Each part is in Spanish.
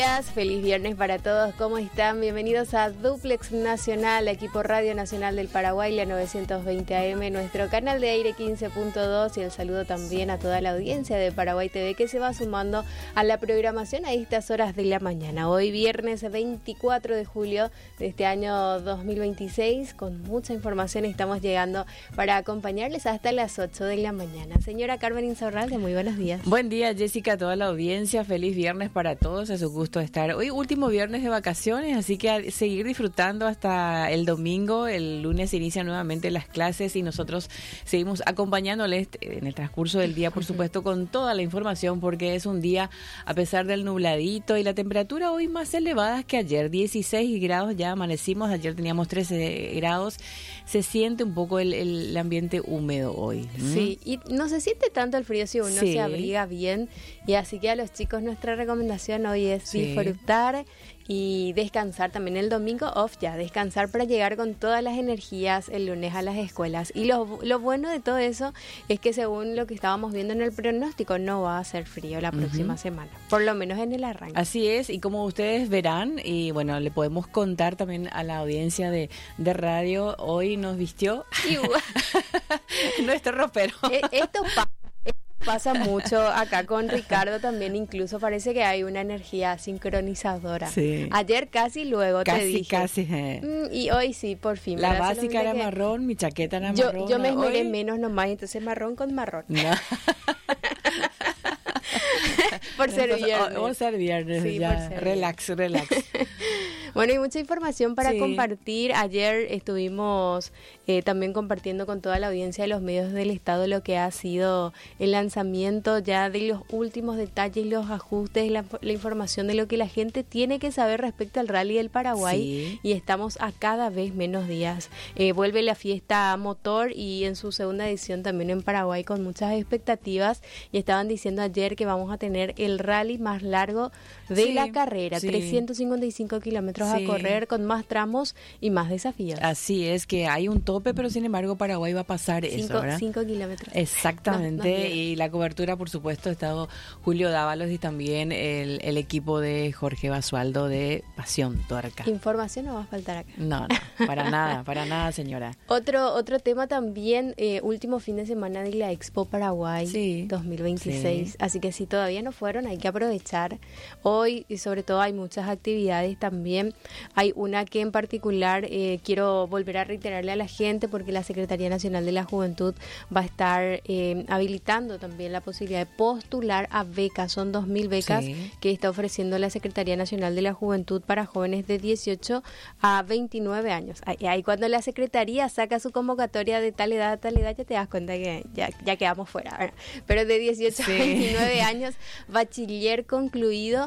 Feliz viernes para todos, ¿cómo están? Bienvenidos a Duplex Nacional, aquí por Radio Nacional del Paraguay, la 920 AM, nuestro canal de aire 15.2, y el saludo también a toda la audiencia de Paraguay TV que se va sumando a la programación a estas horas de la mañana. Hoy viernes 24 de julio de este año 2026, con mucha información estamos llegando para acompañarles hasta las 8 de la mañana. Señora Carmen Insaurralde, muy buenos días. Buen día, Jessica, a toda la audiencia, feliz viernes para todos, es un gusto estar hoy último viernes de vacaciones, así que a seguir disfrutando hasta el domingo. El lunes se inician nuevamente las clases y nosotros seguimos acompañándoles en el transcurso del día, por supuesto, con toda la información, porque es un día, a pesar del nubladito y la temperatura hoy más elevada que ayer, 16 grados ya amanecimos, ayer teníamos 13 grados, se siente un poco el ambiente húmedo hoy. Sí, y no se siente tanto el frío si uno se abriga bien, y así que a los chicos nuestra recomendación hoy es disfrutar y descansar también el domingo off, ya descansar para llegar con todas las energías el lunes a las escuelas. Y lo bueno de todo eso es que, según lo que estábamos viendo en el pronóstico, no va a hacer frío la próxima semana, por lo menos en el arranque. Así es, y como ustedes verán, y bueno, le podemos contar también a la audiencia de radio, hoy nos vistió nuestro ropero. Esto pasa mucho acá con Ricardo también, incluso parece que hay una energía sincronizadora. Sí. Ayer casi, luego te dije. Casi. Y hoy sí, por fin. La básica era marrón, mi chaqueta era marrón. Yo me esmeré menos nomás, entonces marrón con marrón. No. Por ser viernes. Por ser viernes, sí, ya. Relax. Bueno, hay mucha información para compartir. Ayer estuvimos también compartiendo con toda la audiencia de los medios del Estado lo que ha sido el lanzamiento ya de los últimos detalles, los ajustes, la información de lo que la gente tiene que saber respecto al Rally del Paraguay. Y estamos a cada vez menos días. Vuelve la fiesta motor y en su segunda edición también en Paraguay con muchas expectativas, y estaban diciendo ayer que vamos a tener el rally más largo de la carrera, 355 kilómetros a correr, con más tramos y más desafíos. Así es, que hay un tope, pero sin embargo Paraguay va a pasar eso, ¿verdad? 5 kilómetros. Exactamente, y la cobertura, por supuesto, ha estado Julio Dávalos y también el equipo de Jorge Basualdo de Pasión Tuerca. Información no va a faltar acá. No, para nada, señora. Otro tema también, último fin de semana de la Expo Paraguay 2026, así que si todavía no fueron, hay que aprovechar. Hoy, y sobre todo, hay muchas actividades también. Hay una que en particular quiero volver a reiterarle a la gente, porque la Secretaría Nacional de la Juventud va a estar habilitando también la posibilidad de postular a becas. Son 2.000 becas que está ofreciendo la Secretaría Nacional de la Juventud para jóvenes de 18 a 29 años. Ahí cuando la Secretaría saca su convocatoria de tal edad a tal edad, ya te das cuenta que ya quedamos fuera, ¿verdad? Pero de 18 a 29 años, bachiller concluido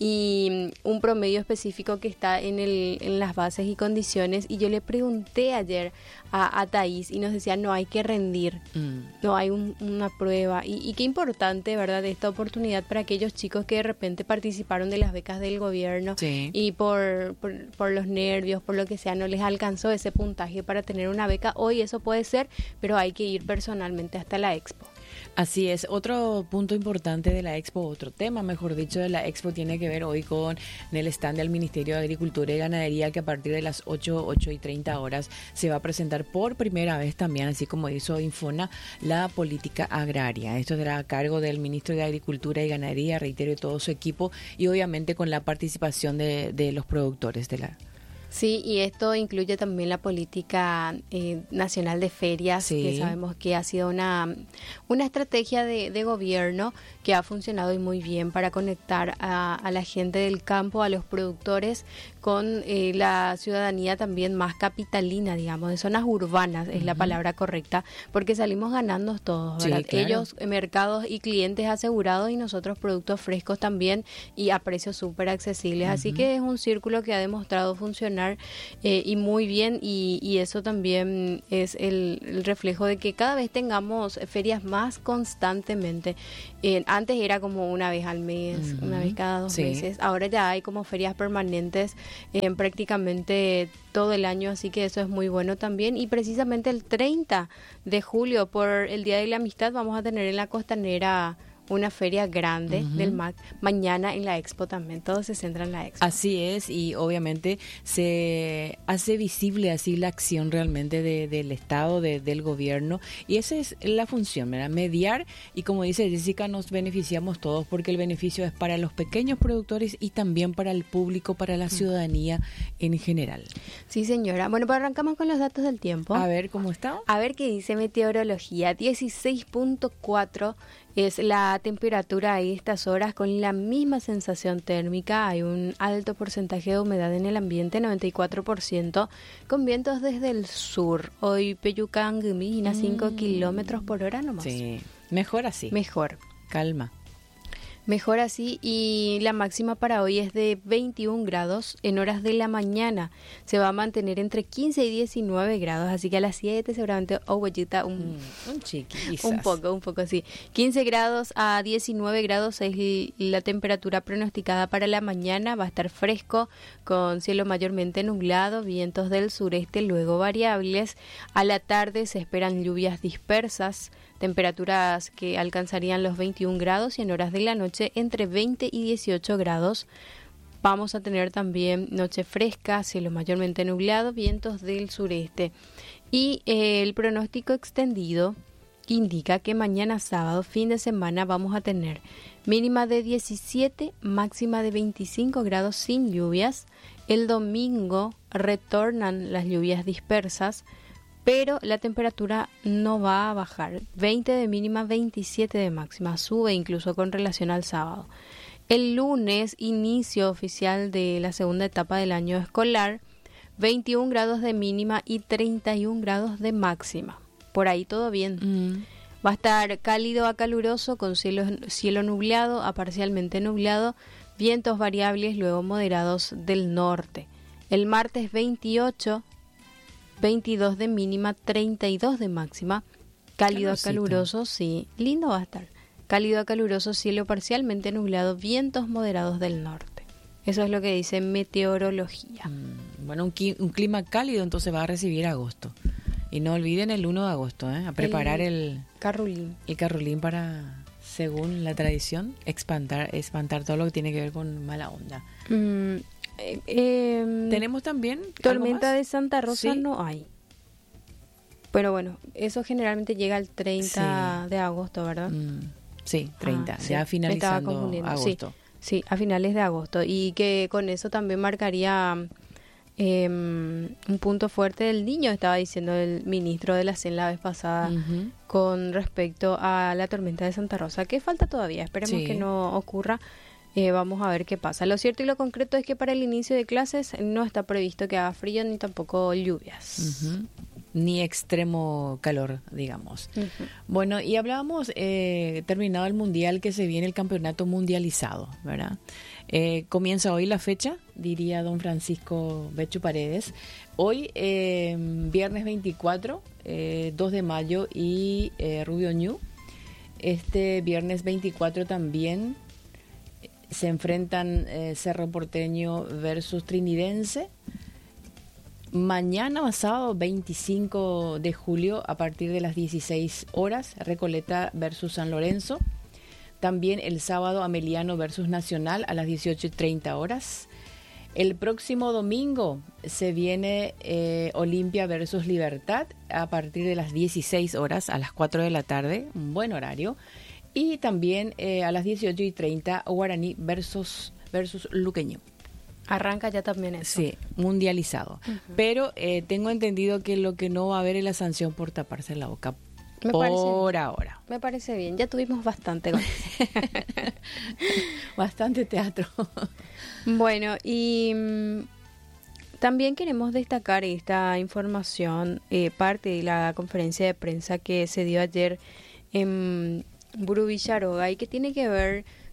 y un promedio específico que está en las bases y condiciones. Y yo le pregunté ayer a Thaís y nos decía, no hay que rendir, no hay una prueba, y qué importante, ¿verdad?, esta oportunidad para aquellos chicos que de repente participaron de las becas del gobierno y por los nervios, por lo que sea, no les alcanzó ese puntaje para tener una beca. Hoy eso puede ser, pero hay que ir personalmente hasta la Expo. Así es, otro punto importante de la Expo, otro tema, mejor dicho, de la Expo tiene que ver hoy con el stand del Ministerio de Agricultura y Ganadería, que a partir de las 8:30 horas se va a presentar por primera vez también, así como hizo Infona, la política agraria. Esto será a cargo del Ministro de Agricultura y Ganadería, reitero, y todo su equipo, y obviamente con la participación de los productores de la... Sí, y esto incluye también la política nacional de ferias, que sabemos que ha sido una estrategia de gobierno que ha funcionado muy bien para conectar a la gente del campo, a los productores, con la ciudadanía también más capitalina, digamos, de zonas urbanas, es la palabra correcta, porque salimos ganando todos, ¿verdad? Claro. Ellos, mercados y clientes asegurados, y nosotros productos frescos también y a precios súper accesibles. Así que es un círculo que ha demostrado funcionar y muy bien, y eso también es el reflejo de que cada vez tengamos ferias más constantemente. Antes era como una vez al mes, una vez cada 2 meses. Ahora ya hay como ferias permanentes prácticamente todo el año, así que eso es muy bueno también. Y precisamente el 30 de julio, por el Día de la Amistad, vamos a tener en la Costanera una feria grande del MAC. Mañana en la Expo también, todo se centra en la Expo. Así es, y obviamente se hace visible así la acción realmente del Estado, del gobierno, y esa es la función, ¿verdad? Mediar, y como dice Jessica, nos beneficiamos todos porque el beneficio es para los pequeños productores y también para el público, para la ciudadanía en general. Sí, señora. Bueno, pues arrancamos con los datos del tiempo. A ver, ¿cómo está? A ver qué dice meteorología. 16.4 es la temperatura a estas horas con la misma sensación térmica. Hay un alto porcentaje de humedad en el ambiente, 94%, con vientos desde el sur. Hoy Peyucangumi, a 5 kilómetros por hora nomás. Sí, mejor así. Mejor. Calma. Mejor así, y la máxima para hoy es de 21 grados en horas de la mañana. Se va a mantener entre 15 y 19 grados, así que a las 7 seguramente un chiqui, un poco así. 15 grados a 19 grados es la temperatura pronosticada para la mañana. Va a estar fresco, con cielo mayormente nublado, vientos del sureste luego variables. A la tarde se esperan lluvias dispersas, temperaturas que alcanzarían los 21 grados y en horas de la noche entre 20 y 18 grados. Vamos a tener también noche fresca, cielo mayormente nublado, vientos del sureste. Y el pronóstico extendido indica que mañana sábado, fin de semana, vamos a tener mínima de 17, máxima de 25 grados sin lluvias. El domingo retornan las lluvias dispersas, pero la temperatura no va a bajar. 20 de mínima, 27 de máxima. Sube incluso con relación al sábado. El lunes, inicio oficial de la segunda etapa del año escolar. 21 grados de mínima y 31 grados de máxima. Por ahí todo bien. Va a estar cálido a caluroso con cielo nublado a parcialmente nublado. Vientos variables, luego moderados del norte. El martes 28, 22 de mínima, 32 de máxima, cálido a caluroso, sí, lindo va a estar, cálido a caluroso, cielo parcialmente nublado, vientos moderados del norte. Eso es lo que dice meteorología. Bueno, un clima cálido entonces va a recibir agosto. Y no olviden el 1 de agosto, a preparar el carrulín. El carrulín para, según la tradición, espantar todo lo que tiene que ver con mala onda. Tenemos también tormenta de Santa Rosa, ¿sí? No hay, pero bueno, eso generalmente llega al 30 de agosto, ¿verdad? Sí, 30, ya finalizando agosto. Sí, a finales de agosto, y que con eso también marcaría un punto fuerte del Niño, estaba diciendo el ministro de la CEN la vez pasada, con respecto a la tormenta de Santa Rosa, que falta todavía, esperemos que no ocurra. Vamos a ver qué pasa. Lo cierto y lo concreto es que para el inicio de clases no está previsto que haga frío ni tampoco lluvias. Ni extremo calor, digamos. Bueno, y hablábamos, terminado el Mundial, que se viene el campeonato mundializado, ¿verdad? Comienza hoy la fecha, diría don Francisco Bechu Paredes. Hoy, viernes 24, 2 de mayo y Rubio Ñu. Este viernes 24 también se enfrentan Cerro Porteño versus Trinidense. Mañana, sábado 25 de julio, a partir de las 16 horas, Recoleta versus San Lorenzo. También el sábado, Ameliano versus Nacional a las 18:30 horas. El próximo domingo se viene Olimpia versus Libertad a partir de las 16 horas, a las 4 de la tarde, un buen horario. Y también a las 18:30, Guaraní versus Luqueño. Arranca ya también eso. Sí, mundializado. Pero tengo entendido que lo que no va a haber es la sanción por taparse la boca. Por ahora. Me parece bien. Ya tuvimos bastante con eso. Bastante teatro. Bueno, y también queremos destacar esta información, parte de la conferencia de prensa que se dio ayer en Buru Villaroga, y que tiene que ver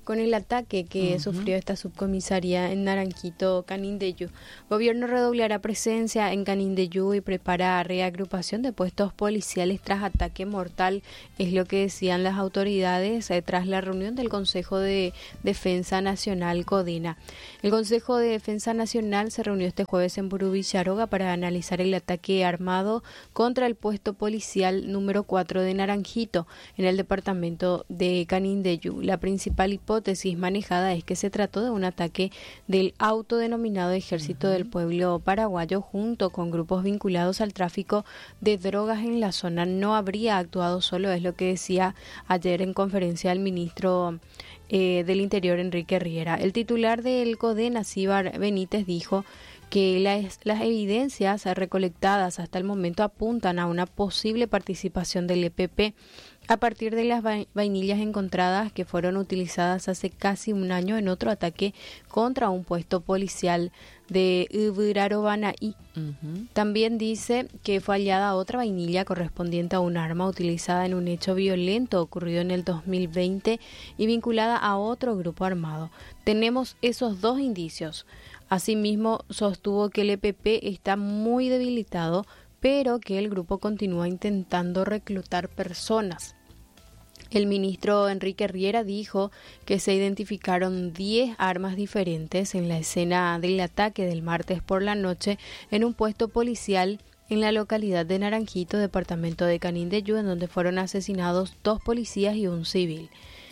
con el ataque que sufrió esta subcomisaría en Naranjito, Canindeyú. Gobierno redoblará presencia en Canindeyú y prepara reagrupación de puestos policiales tras ataque mortal, es lo que decían las autoridades tras la reunión del Consejo de Defensa Nacional CODENA. El Consejo de Defensa Nacional se reunió este jueves en Burú Villaroga para analizar el ataque armado contra el puesto policial número 4 de Naranjito en el departamento de Canindeyú. La principal hipótesis manejada es que se trató de un ataque del autodenominado Ejército del Pueblo Paraguayo junto con grupos vinculados al tráfico de drogas en la zona. No habría actuado solo, es lo que decía ayer en conferencia el ministro del Interior, Enrique Riera. El titular del CODENA, Cíbar Benítez, dijo que las evidencias recolectadas hasta el momento apuntan a una posible participación del EPP a partir de las vainillas encontradas que fueron utilizadas hace casi un año en otro ataque contra un puesto policial de Uburarobanaí. También dice que fue hallada otra vainilla correspondiente a un arma utilizada en un hecho violento ocurrido en el 2020 y vinculada a otro grupo armado. Tenemos esos dos indicios. Asimismo, sostuvo que el EPP está muy debilitado, pero que el grupo continúa intentando reclutar personas. El ministro Enrique Riera dijo que se identificaron 10 armas diferentes en la escena del ataque del martes por la noche en un puesto policial en la localidad de Naranjito, departamento de Canindeyú, en donde fueron asesinados 2 policías y un civil.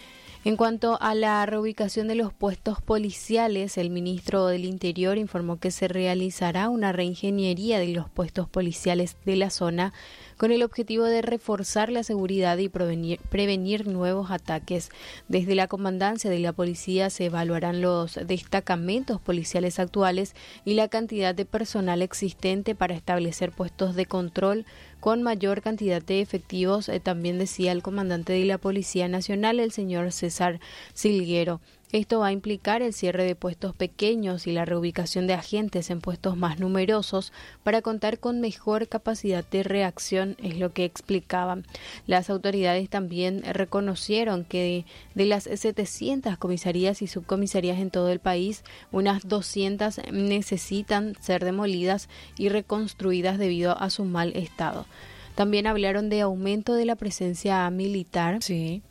En cuanto a la reubicación de los puestos policiales, el ministro del Interior informó que se realizará una reingeniería de los puestos policiales de la zona con el objetivo de reforzar la seguridad y prevenir nuevos ataques. Desde la comandancia de la policía se evaluarán los destacamentos policiales actuales y la cantidad de personal existente para establecer puestos de control con mayor cantidad de efectivos, también decía el comandante de la Policía Nacional, el señor César Silguero. Esto va a implicar el cierre de puestos pequeños y la reubicación de agentes en puestos más numerosos para contar con mejor capacidad de reacción, es lo que explicaban. Las autoridades también reconocieron que de las 700 comisarías y subcomisarías en todo el país, unas 200 necesitan ser demolidas y reconstruidas debido a su mal estado. También hablaron de aumento de la presencia militar. Sí.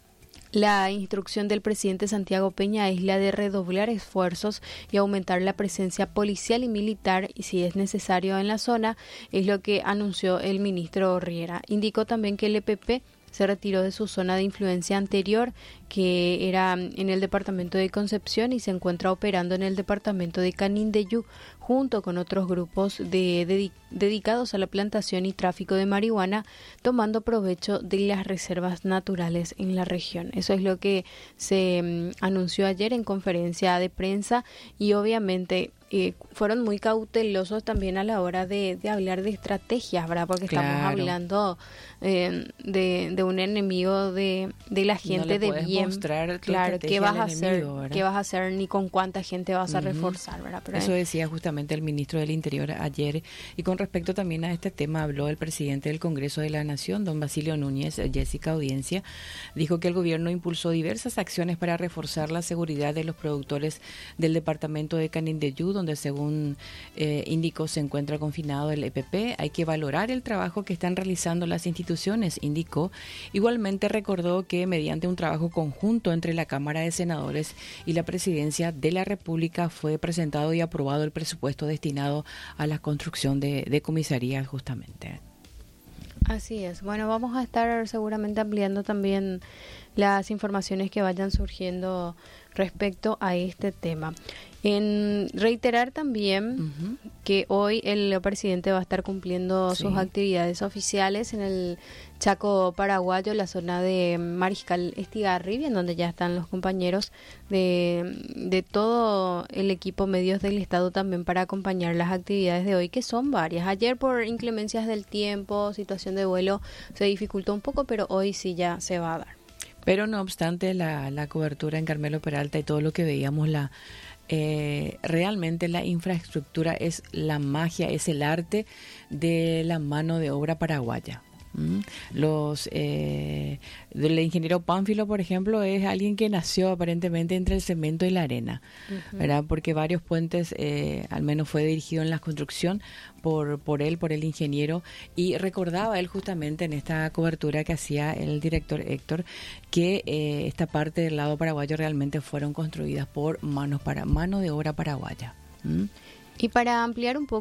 La instrucción del presidente Santiago Peña es la de redoblar esfuerzos y aumentar la presencia policial y militar, y si es necesario en la zona, es lo que anunció el ministro Riera. Indicó también que el EPP se retiró de su zona de influencia anterior, que era en el departamento de Concepción, y se encuentra operando en el departamento de Canindeyú, junto con otros grupos dedicados a la plantación y tráfico de marihuana, tomando provecho de las reservas naturales en la región. Eso es lo que se anunció ayer en conferencia de prensa, y obviamente fueron muy cautelosos también a la hora de hablar de estrategias, ¿verdad? Porque estamos hablando de un enemigo de la gente de bien. Claro, ¿qué vas a hacer? ¿Qué vas a hacer ni con cuánta gente vas a reforzar, ¿verdad? Pero eso decía justamente el ministro del Interior ayer. Y con respecto también a este tema habló el presidente del Congreso de la Nación, don Basilio Núñez, Jessica Audiencia. Dijo que el gobierno impulsó diversas acciones para reforzar la seguridad de los productores del departamento de Canindeyú, donde según indicó se encuentra confinado el EPP. Hay que valorar el trabajo que están realizando las instituciones, indicó. Igualmente recordó que mediante un trabajo conjunto entre la Cámara de Senadores y la Presidencia de la República fue presentado y aprobado el presupuesto destinado a la construcción de comisarías justamente. Así es. Bueno, vamos a estar seguramente ampliando también las informaciones que vayan surgiendo respecto a este tema. En reiterar también que hoy el presidente va a estar cumpliendo sus actividades oficiales en el Chaco paraguayo, la zona de Mariscal Estigarribia, en donde ya están los compañeros de todo el equipo medios del Estado también para acompañar las actividades de hoy, que son varias. Ayer por inclemencias del tiempo, situación de vuelo, se dificultó un poco, pero hoy sí ya se va a dar. Pero no obstante la cobertura en Carmelo Peralta y todo lo que veíamos, realmente la infraestructura es la magia, es el arte de la mano de obra paraguaya. El ingeniero Pánfilo, por ejemplo, es alguien que nació aparentemente entre el cemento y la arena, ¿verdad? Porque varios puentes, al menos fue dirigido en la construcción por el ingeniero, y recordaba él justamente en esta cobertura que hacía el director Héctor que esta parte del lado paraguayo realmente fueron construidas por mano de obra paraguaya. Y para ampliar un poco